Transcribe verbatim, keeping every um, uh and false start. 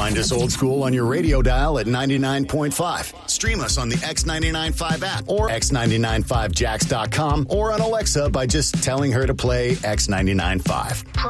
Find us old school on your radio dial at ninety-nine point five. Stream us on the X ninety-nine point five app or x ninety-nine five jacks dot com or on Alexa by just telling her to play X ninety-nine point five.